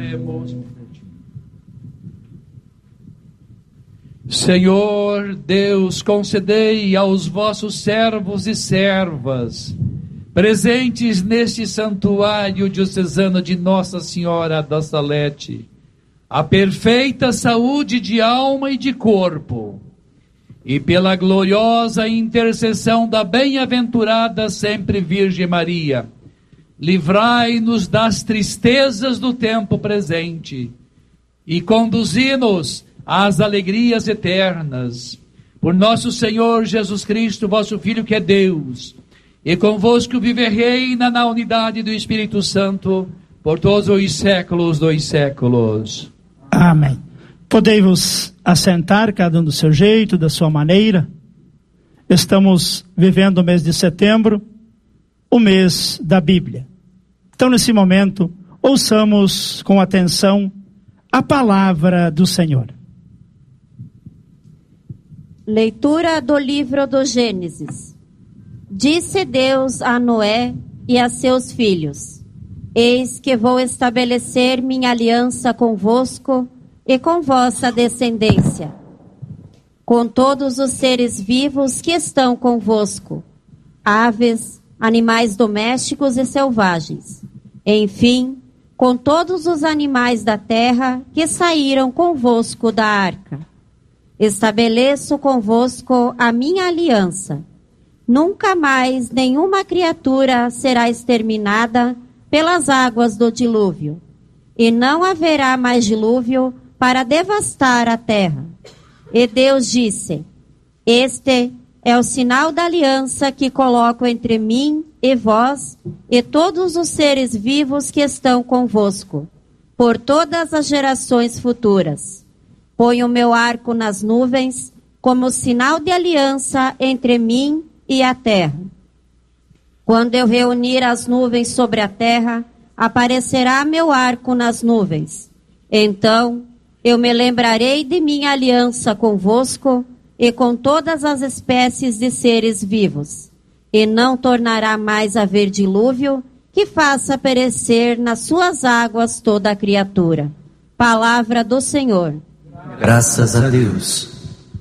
Oremos. Senhor Deus, concedei aos vossos servos e servas, presentes neste santuário diocesano de Nossa Senhora da Salete, a perfeita saúde de alma e de corpo, e pela gloriosa intercessão da bem-aventurada sempre Virgem Maria, livrai-nos das tristezas do tempo presente e conduzi-nos às alegrias eternas. Por nosso Senhor Jesus Cristo, vosso Filho, que é Deus, e convosco vive e reina na unidade do Espírito Santo, por todos os séculos dos séculos. Amém. Podei-vos assentar, cada um do seu jeito, da sua maneira. Estamos vivendo o mês de setembro, o mês da Bíblia. Então, nesse momento, ouçamos com atenção a palavra do Senhor. Leitura do livro do Gênesis. Disse Deus a Noé e a seus filhos: Eis que vou estabelecer minha aliança convosco e com vossa descendência, com todos os seres vivos que estão convosco, aves, animais domésticos e selvagens, enfim, com todos os animais da terra que saíram convosco da arca. Estabeleço convosco a minha aliança. Nunca mais nenhuma criatura será exterminada pelas águas do dilúvio, e não haverá mais dilúvio para devastar a terra. E Deus disse: Este é o sinal da aliança que coloco entre mim e vós e todos os seres vivos que estão convosco, por todas as gerações futuras. Ponho o meu arco nas nuvens como sinal de aliança entre mim e a terra. Quando eu reunir as nuvens sobre a terra, aparecerá meu arco nas nuvens. Então eu me lembrarei de minha aliança convosco e com todas as espécies de seres vivos. E não tornará mais a haver dilúvio que faça perecer nas suas águas toda a criatura. Palavra do Senhor. Graças a Deus.